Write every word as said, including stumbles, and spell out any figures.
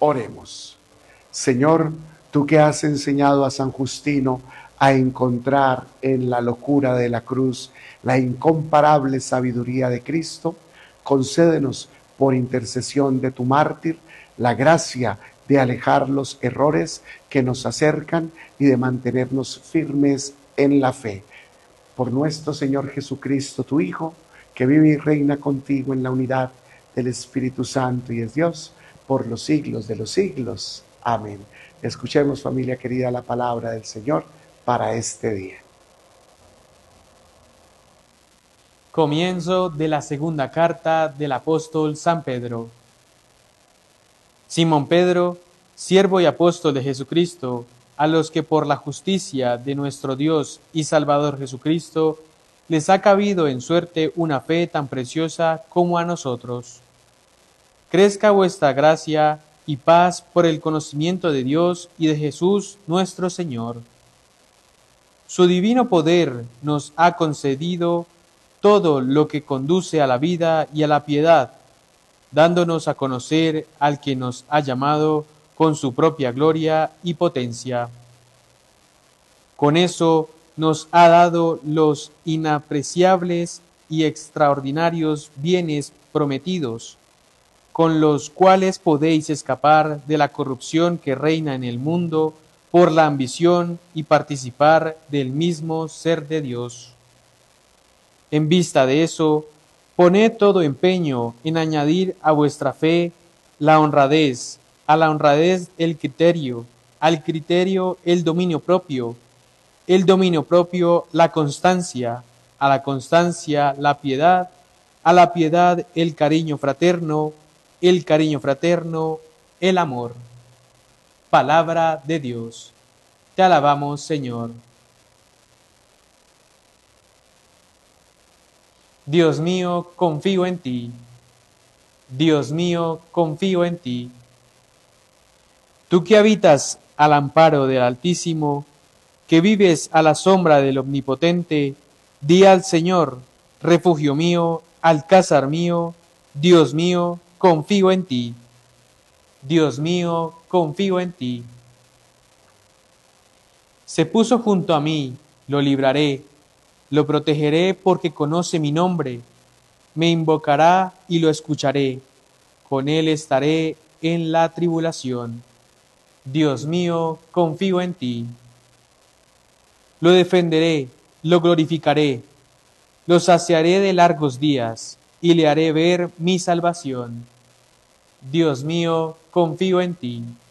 Oremos. Señor, tú que has enseñado a San Justino a encontrar en la locura de la cruz la incomparable sabiduría de Cristo, concédenos por intercesión de tu mártir la gracia de alejar los errores que nos acercan y de mantenernos firmes en la fe. Por nuestro Señor Jesucristo, tu Hijo, que vive y reina contigo en la unidad del Espíritu Santo y es Dios por los siglos de los siglos. Amén. Escuchemos, familia querida, la palabra del Señor para este día. Comienzo de la segunda carta del apóstol San Pedro. Simón Pedro, siervo y apóstol de Jesucristo, a los que por la justicia de nuestro Dios y Salvador Jesucristo les ha cabido en suerte una fe tan preciosa como a nosotros. Crezca vuestra gracia y paz por el conocimiento de Dios y de Jesús nuestro Señor. Su divino poder nos ha concedido todo lo que conduce a la vida y a la piedad, dándonos a conocer al que nos ha llamado con su propia gloria y potencia. Con eso nos ha dado los inapreciables y extraordinarios bienes prometidos, con los cuales podéis escapar de la corrupción que reina en el mundo por la ambición y participar del mismo ser de Dios. En vista de eso, poned todo empeño en añadir a vuestra fe la honradez, a la honradez el criterio, al criterio el dominio propio, el dominio propio la constancia, a la constancia la piedad, a la piedad el cariño fraterno, el cariño fraterno el amor. Palabra de Dios. Te alabamos, Señor. Dios mío, confío en ti. Dios mío, confío en ti. Tú que habitas al amparo del Altísimo, que vives a la sombra del Omnipotente, di al Señor, refugio mío, alcázar mío, Dios mío, confío en ti. Dios mío, confío en ti. Se puso junto a mí, lo libraré, lo protegeré porque conoce mi nombre, me invocará y lo escucharé, con él estaré en la tribulación. Dios mío, confío en ti. Lo defenderé, lo glorificaré, lo saciaré de largos días y le haré ver mi salvación. Dios mío, confío en ti.